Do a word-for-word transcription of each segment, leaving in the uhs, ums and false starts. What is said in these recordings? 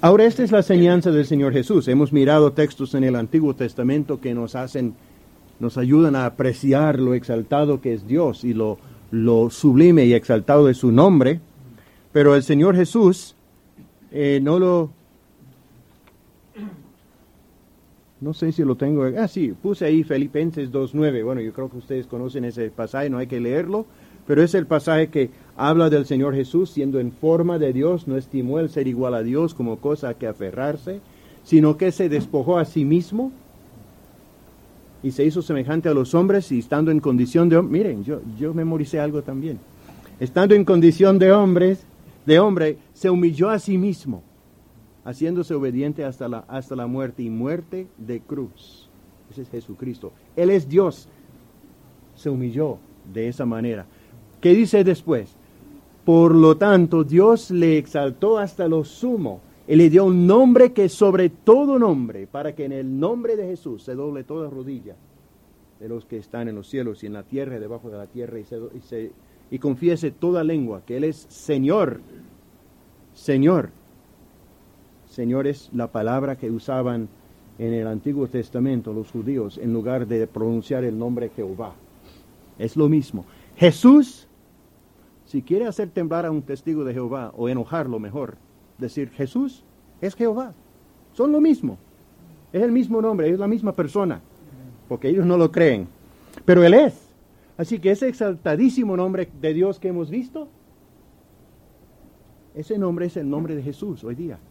Ahora, esta es la enseñanza del Señor Jesús. Hemos mirado textos en el Antiguo Testamento que nos hacen, nos ayudan a apreciar lo exaltado que es Dios y lo, lo sublime y exaltado de su nombre. Pero el Señor Jesús eh, no lo... No sé si lo tengo... Ah, sí, puse ahí Filipenses dos nueve. Bueno, yo creo que ustedes conocen ese pasaje, no hay que leerlo. Pero es el pasaje que habla del Señor Jesús siendo en forma de Dios, no estimó el ser igual a Dios como cosa a que aferrarse, sino que se despojó a sí mismo y se hizo semejante a los hombres y estando en condición de hombre, miren, yo, yo memoricé algo también, estando en condición de hombres, de hombre, se humilló a sí mismo, haciéndose obediente hasta la, hasta la muerte y muerte de cruz. Ese es Jesucristo. Él es Dios, se humilló de esa manera. ¿Qué dice después? Por lo tanto, Dios le exaltó hasta lo sumo y le dio un nombre que sobre todo nombre, para que en el nombre de Jesús se doble toda rodilla de los que están en los cielos y en la tierra y debajo de la tierra y, se, y, se, y confiese toda lengua que Él es Señor. Señor. Señor es la palabra que usaban en el Antiguo Testamento los judíos en lugar de pronunciar el nombre Jehová. Es lo mismo. Jesús, si quiere hacer temblar a un testigo de Jehová o enojarlo mejor, decir Jesús es Jehová. Son lo mismo. Es el mismo nombre, es la misma persona. Porque ellos no lo creen. Pero Él es. Así que ese exaltadísimo nombre de Dios que hemos visto, ese nombre es el nombre de Jesús hoy día.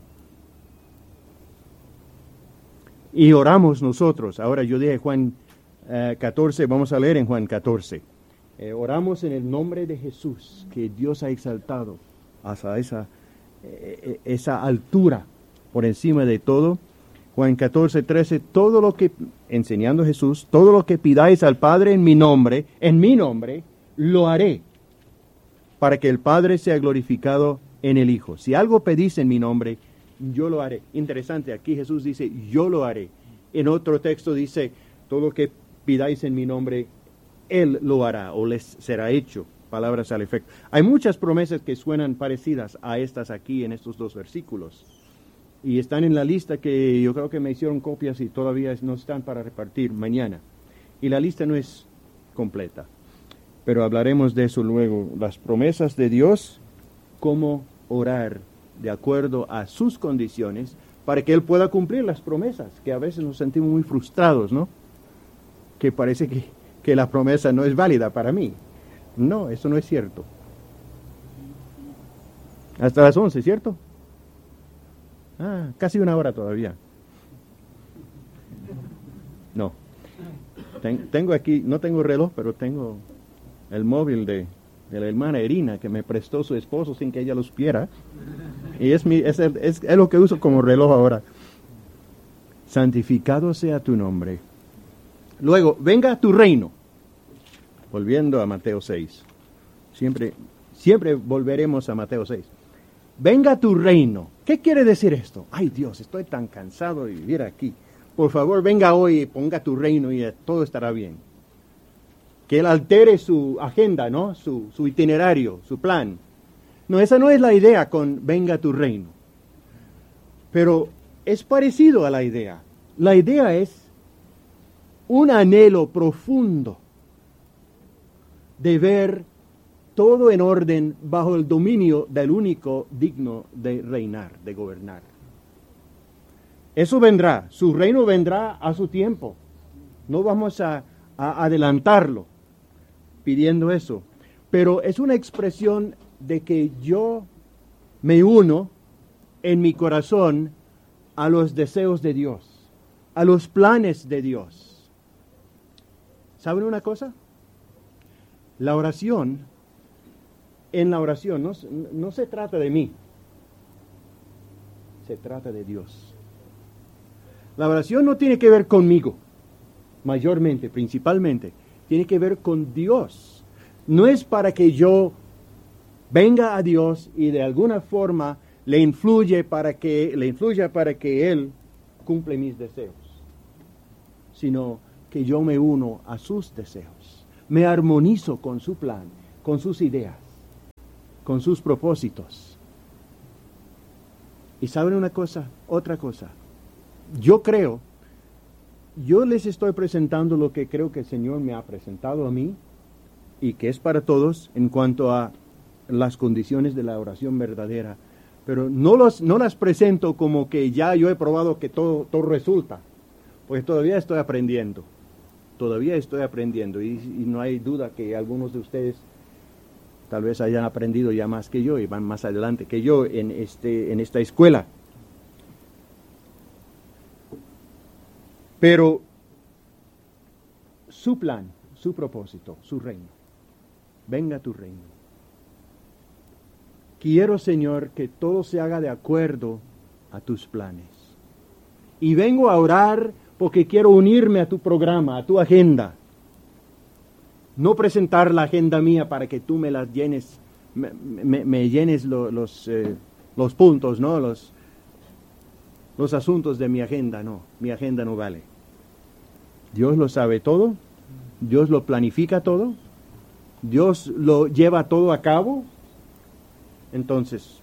Y oramos nosotros. Ahora yo dije Juan uh, catorce, vamos a leer en Juan catorce. Eh, oramos en el nombre de Jesús, que Dios ha exaltado hasta esa, eh, esa altura por encima de todo. Juan catorce, trece, todo lo que, enseñando Jesús, todo lo que pidáis al Padre en mi nombre, en mi nombre, lo haré, para que el Padre sea glorificado en el Hijo. Si algo pedís en mi nombre, yo lo haré. Interesante, aquí Jesús dice, yo lo haré. En otro texto dice, todo lo que pidáis en mi nombre, Él lo hará o les será hecho. Palabras al efecto. Hay muchas promesas que suenan parecidas a estas aquí en estos dos versículos. Y están en la lista que yo creo que me hicieron copias y todavía no están para repartir mañana. Y la lista no es completa. Pero hablaremos de eso luego. Las promesas de Dios, cómo orar de acuerdo a sus condiciones para que Él pueda cumplir las promesas, que a veces nos sentimos muy frustrados, ¿no? Que parece que, que la promesa no es válida para mí. No, eso no es cierto. Hasta las once, ¿cierto? Ah, casi una hora todavía. No. Ten, tengo aquí, no tengo reloj, pero tengo el móvil de, de la hermana Irina que me prestó su esposo sin que ella lo supiera. Y es, mi, es, el, es, es lo que uso como reloj ahora. Santificado sea tu nombre. Luego, venga tu reino. Volviendo a Mateo seis. Siempre, siempre volveremos a Mateo seis. Venga tu reino. ¿Qué quiere decir esto? Ay Dios, estoy tan cansado de vivir aquí. Por favor, venga hoy y ponga tu reino y todo estará bien. Que Él altere su agenda, ¿no? Su, su itinerario, su plan. No, esa no es la idea con venga tu reino. Pero es parecido a la idea. La idea es un anhelo profundo de ver todo en orden bajo el dominio del único digno de reinar, de gobernar. Eso vendrá, su reino vendrá a su tiempo. No vamos a, a adelantarlo pidiendo eso. Pero es una expresión de que yo me uno en mi corazón a los deseos de Dios, a los planes de Dios. ¿Saben una cosa? La oración, en la oración no, no se trata de mí, se trata de Dios. La oración no tiene que ver conmigo, mayormente, principalmente, tiene que ver con Dios. No es para que yo venga a Dios y de alguna forma le influye para que, le influya para que Él cumple mis deseos, sino que yo me uno a sus deseos, me armonizo con su plan, con sus ideas, con sus propósitos. Y saben una cosa, otra cosa. Yo creo, yo les estoy presentando lo que creo que el Señor me ha presentado a mí y que es para todos en cuanto a las condiciones de la oración verdadera. Pero no, los, no las presento como que ya yo he probado que todo, todo resulta, porque todavía estoy aprendiendo, todavía estoy aprendiendo y, y no hay duda que algunos de ustedes tal vez hayan aprendido ya más que yo y van más adelante que yo en, este, en esta escuela. Pero su plan, su propósito, su reino, venga tu reino. Quiero, Señor, que todo se haga de acuerdo a tus planes. Y vengo a orar porque quiero unirme a tu programa, a tu agenda. No presentar la agenda mía para que tú me las llenes, me, me, me llenes lo, los, eh, los puntos, ¿no? Los, los asuntos de mi agenda, no. Mi agenda no vale. Dios lo sabe todo. Dios lo planifica todo. Dios lo lleva todo a cabo. Entonces,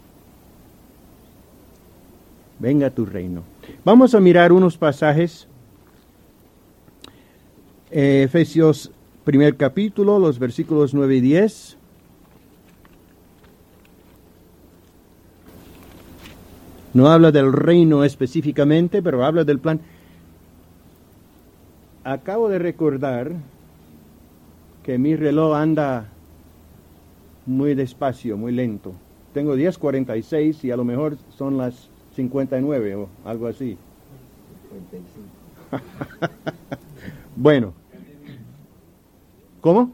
venga tu reino. Vamos a mirar unos pasajes. Eh, Efesios primer capítulo, los versículos nueve y diez. No habla del reino específicamente, pero habla del plan. Acabo de recordar que mi reloj anda muy despacio, muy lento. Tengo diez cuarenta y seis y a lo mejor son las cincuenta y nueve o algo así. Bueno. ¿Cómo?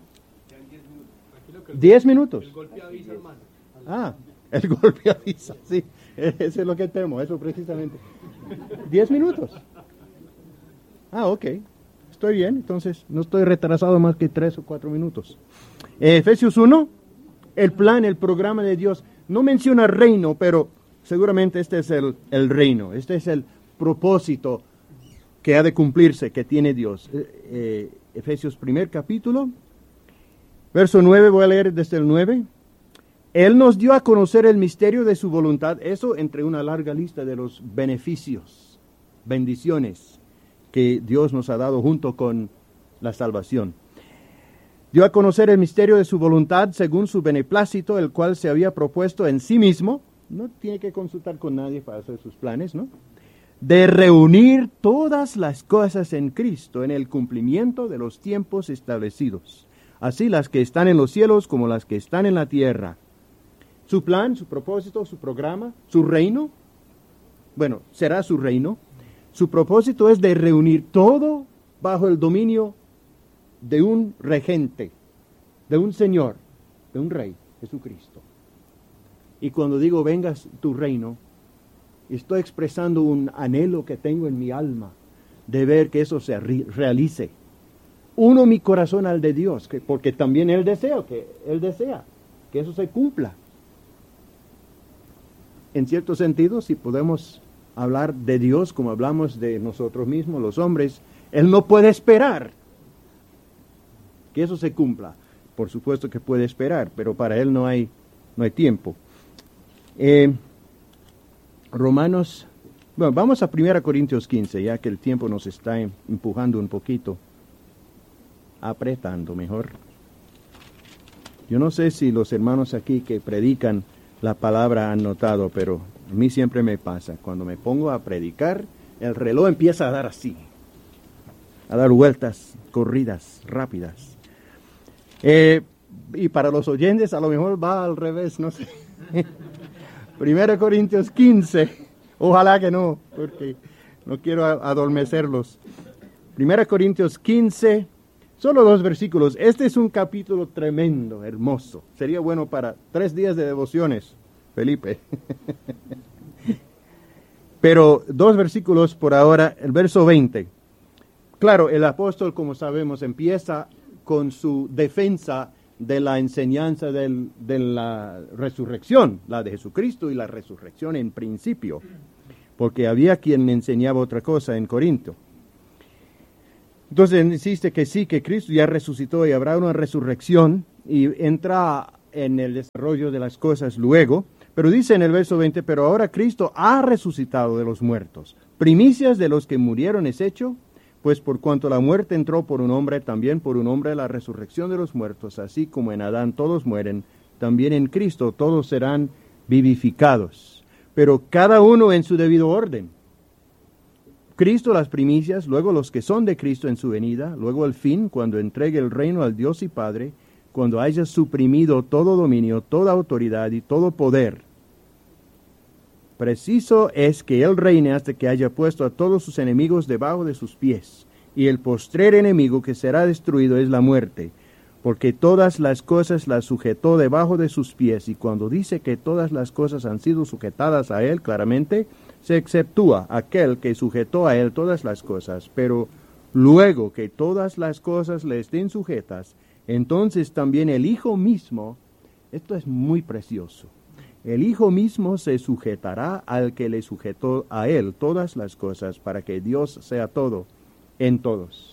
diez minutos. El golpe avisa, hermano. Ah, el golpe avisa, sí. Eso es lo que temo, eso precisamente. diez minutos. Ah, ok. Estoy bien, entonces no estoy retrasado más que tres o cuatro minutos. Eh, Efesios uno, el plan, el programa de Dios. No menciona reino, pero seguramente este es el, el reino. Este es el propósito que ha de cumplirse, que tiene Dios. Eh, eh, Efesios primer capítulo, verso nueve, voy a leer desde el nueve. Él nos dio a conocer el misterio de su voluntad, eso entre una larga lista de los beneficios, bendiciones que Dios nos ha dado junto con la salvación. Dio a conocer el misterio de su voluntad según su beneplácito, el cual se había propuesto en sí mismo, no tiene que consultar con nadie para hacer sus planes, ¿no? De reunir todas las cosas en Cristo en el cumplimiento de los tiempos establecidos, así las que están en los cielos como las que están en la tierra. Su plan, su propósito, su programa, su reino, bueno, será su reino. Su propósito es de reunir todo bajo el dominio de un regente, de un Señor, de un Rey, Jesucristo. Y cuando digo vengas tu reino, estoy expresando un anhelo que tengo en mi alma de ver que eso se realice. Uno mi corazón al de Dios, que, porque también Él desea, que Él desea que eso se cumpla. En cierto sentido, si podemos hablar de Dios como hablamos de nosotros mismos, los hombres, Él no puede esperar que eso se cumpla. Por supuesto que puede esperar, pero para Él no hay, no hay tiempo. Eh, Romanos, bueno, vamos a primera Corintios quince, ya que el tiempo nos está empujando un poquito, apretando mejor. Yo no sé si los hermanos aquí que predican la palabra han notado, pero a mí siempre me pasa, cuando me pongo a predicar, el reloj empieza a dar así, a dar vueltas, corridas, rápidas. Eh, y para los oyentes a lo mejor va al revés, no sé. Primera Corintios quince, ojalá que no, porque no quiero adormecerlos. Primera Corintios quince, solo dos versículos. Este es un capítulo tremendo, hermoso. Sería bueno para tres días de devociones, Felipe. Pero dos versículos por ahora, el verso veinte. Claro, el apóstol, como sabemos, empieza con su defensa de la enseñanza del, de la resurrección, la de Jesucristo y la resurrección en principio, porque había quien enseñaba otra cosa en Corinto. Entonces insiste que sí, que Cristo ya resucitó y habrá una resurrección y entra en el desarrollo de las cosas luego, Pero dice en el verso veinte, pero ahora Cristo ha resucitado de los muertos. Primicias de los que murieron es hecho, pues por cuanto la muerte entró por un hombre, también por un hombre la resurrección de los muertos, así como en Adán todos mueren, también en Cristo todos serán vivificados, pero cada uno en su debido orden. Cristo las primicias, luego los que son de Cristo en su venida, luego el fin, cuando entregue el reino al Dios y Padre, cuando haya suprimido todo dominio, toda autoridad y todo poder. Preciso es que Él reine hasta que haya puesto a todos sus enemigos debajo de sus pies, y el postrer enemigo que será destruido es la muerte, porque todas las cosas las sujetó debajo de sus pies, y cuando dice que todas las cosas han sido sujetadas a Él, claramente se exceptúa aquel que sujetó a Él todas las cosas, pero luego que todas las cosas le estén sujetas, entonces también el Hijo mismo, esto es muy precioso, el Hijo mismo se sujetará al que le sujetó a Él todas las cosas, para que Dios sea todo en todos.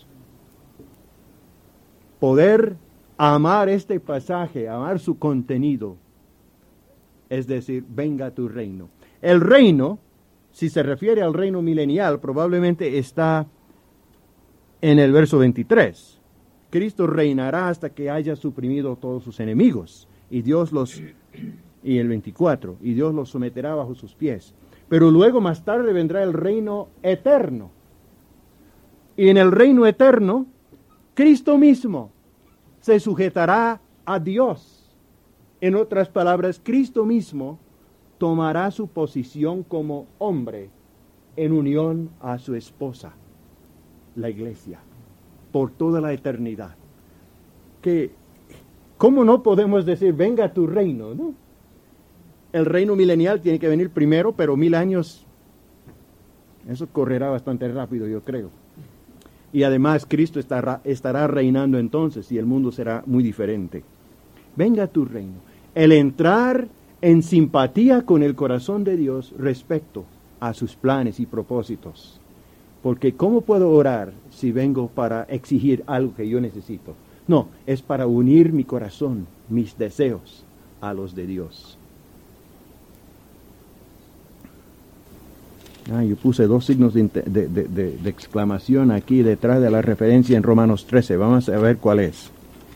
Poder amar este pasaje, amar su contenido, es decir, venga tu reino. El reino, si se refiere al reino milenial, probablemente está en el verso veintitrés. Cristo reinará hasta que haya suprimido todos sus enemigos, y Dios los, y el veinticuatro, y Dios los someterá bajo sus pies. Pero luego más tarde vendrá el reino eterno. Y en el reino eterno, Cristo mismo se sujetará a Dios. En otras palabras, Cristo mismo tomará su posición como hombre en unión a su esposa, la iglesia, por toda la eternidad. Que, ¿cómo no podemos decir, venga tu reino, no? El reino milenial tiene que venir primero, pero mil años, eso correrá bastante rápido, yo creo. Y además Cristo estará, estará reinando entonces y el mundo será muy diferente. Venga tu reino. El entrar en simpatía con el corazón de Dios respecto a sus planes y propósitos. Porque ¿cómo puedo orar si vengo para exigir algo que yo necesito? No, es para unir mi corazón, mis deseos a los de Dios. Ah, yo puse dos signos de, de, de, de, de exclamación aquí detrás de la referencia en Romanos trece. Vamos a ver cuál es.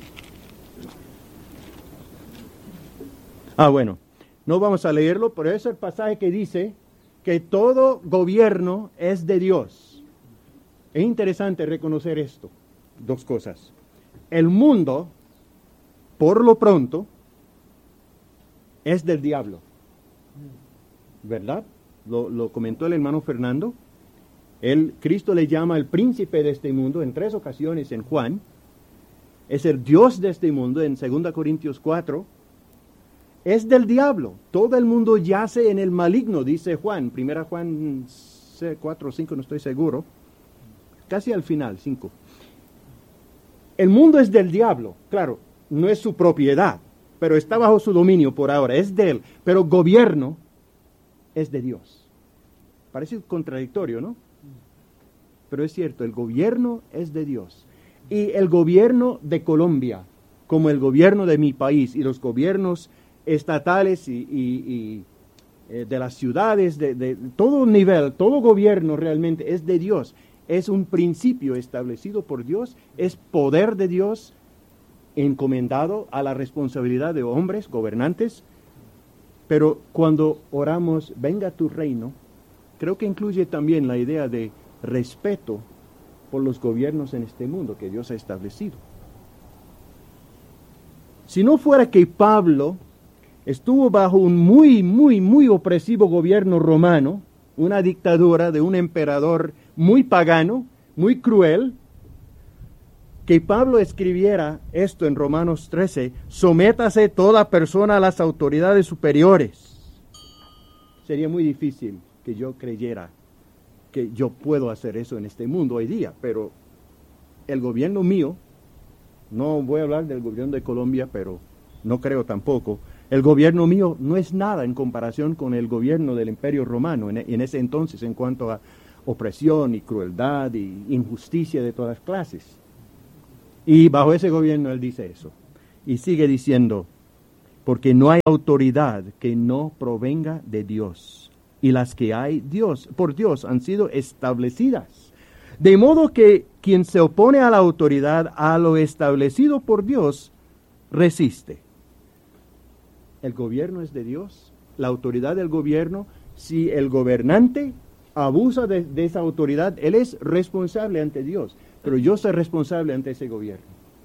Ah, bueno, no vamos a leerlo, pero es el pasaje que dice que todo gobierno es de Dios. Es interesante reconocer esto. Dos cosas. El mundo, por lo pronto, es del diablo. ¿Verdad? Lo, lo comentó el hermano Fernando. El Cristo le llama el príncipe de este mundo en tres ocasiones en Juan. Es el Dios de este mundo en segunda Corintios cuatro. Es del diablo. Todo el mundo yace en el maligno, dice Juan. Primera Juan cuatro o cinco, no estoy seguro. Casi al final, cinco. El mundo es del diablo. Claro, no es su propiedad, pero está bajo su dominio por ahora. Es de él. Pero gobierno es de Dios. Parece contradictorio, ¿no? Pero es cierto, el gobierno es de Dios. Y el gobierno de Colombia, como el gobierno de mi país y los gobiernos estatales y, y, y eh, de las ciudades, de, de todo nivel, todo gobierno realmente es de Dios. Es un principio establecido por Dios, es poder de Dios encomendado a la responsabilidad de hombres, gobernantes. Pero cuando oramos, venga tu reino, creo que incluye también la idea de respeto por los gobiernos en este mundo que Dios ha establecido. Si no fuera que Pablo estuvo bajo un muy, muy, muy opresivo gobierno romano, una dictadura de un emperador muy pagano, muy cruel, que Pablo escribiera esto en Romanos trece, sométase toda persona a las autoridades superiores. Sería muy difícil que yo creyera que yo puedo hacer eso en este mundo hoy día, pero el gobierno mío, no voy a hablar del gobierno de Colombia, pero no creo tampoco, el gobierno mío no es nada en comparación con el gobierno del Imperio Romano en, en ese entonces en cuanto a opresión y crueldad y injusticia de todas clases. Y bajo ese gobierno él dice eso. Y sigue diciendo, porque no hay autoridad que no provenga de Dios, y las que hay Dios, por Dios han sido establecidas. De modo que quien se opone a la autoridad, a lo establecido por Dios, resiste. El gobierno es de Dios, la autoridad del gobierno. Si el gobernante abusa de, de esa autoridad, él es responsable ante Dios, pero yo soy responsable ante ese gobierno.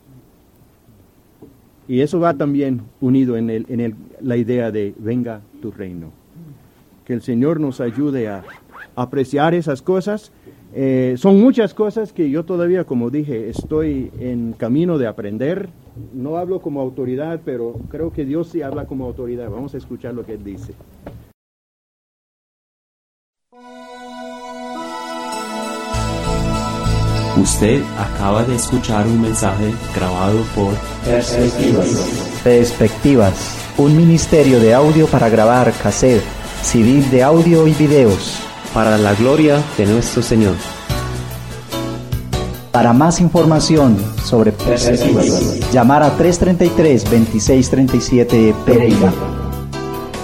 Y eso va también unido en, el, en el, la idea de venga tu reino. Que el Señor nos ayude a apreciar esas cosas. Eh, son muchas cosas que yo todavía, como dije, estoy en camino de aprender. No hablo como autoridad, pero creo que Dios sí habla como autoridad. Vamos a escuchar lo que Él dice. Usted acaba de escuchar un mensaje grabado por Perspectivas. Perspectivas, un ministerio de audio para grabar cassette, C D de audio y videos. Para la gloria de nuestro Señor. Para más información sobre Perspectivas, llamar a tres treinta y tres, veintiséis treinta y siete Pereira.